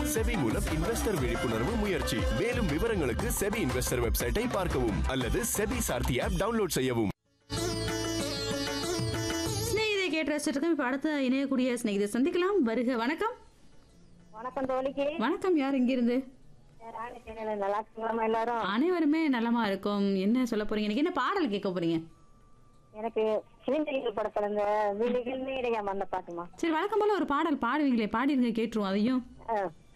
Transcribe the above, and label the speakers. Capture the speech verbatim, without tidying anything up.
Speaker 1: SEBI மூலம் investor விழிப்புணர்வு முயற்சி. மேலும் விவரங்களுக்கு செபி இன்வெஸ்டர் வெப்சைட்டை பார்க்கவும் அல்லது செபி சார்த்தி ஆப் டவுன்லோட் செய்யவும்.
Speaker 2: ஸ்நேகிதை கேட்டு ரசிச்சிருக்கோம். இப்போ அடுத்த இணையக்கூடிய ஸ்நேகிதை சந்திக்கலாம். வருக. வணக்கம்.
Speaker 3: வணக்கம் தோழிக்கு.
Speaker 2: வணக்கம். யார் இங்கிருந்து?
Speaker 3: நல்லா இருக்கீங்களா எல்லாரும்?
Speaker 2: அனைவருமே நலமா இருக்கும். என்ன சொல்ல போறீங்க இன்னைக்கு? என்ன பாடல் கேட்க போறீங்க?
Speaker 3: எனக்கு சிலிண்டரிகள் படத்துல இந்த விழிகள் நீடையாம அந்த பாட்டுமா.
Speaker 2: சரி, வழக்கம் போல ஒரு பாடல் பாடுவீங்களே, பாடிருங்க கேட்டுருவோம் அதையும்.
Speaker 3: ஆ